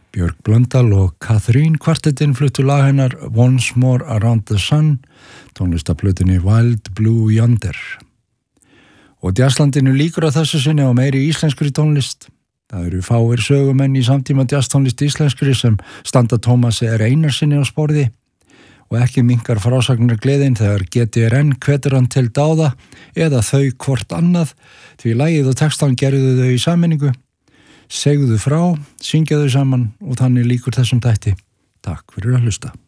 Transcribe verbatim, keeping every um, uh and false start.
Björk Blöndal og Catherine kvartettinn fluttu lag hennar Once More Around the Sun, tónlistaplötunni Wild Blue Yonder. Og jazzlandinu líkur að þessu sinni á meiri íslenskri tónlist. Það eru fáir sögumenn í samtíma jazztónlist íslenskri sem standa Tómasi R. Einarsinni á sporði og ekki minkar frásagnir gleðin þegar G T R N hvetur hann til dáða eða þau hvort annað því lagið og textan gerðu þau í sameiningu. Segðu frá, syngja þau saman og þannig líkur þessum þætti. Takk fyrir að hlusta.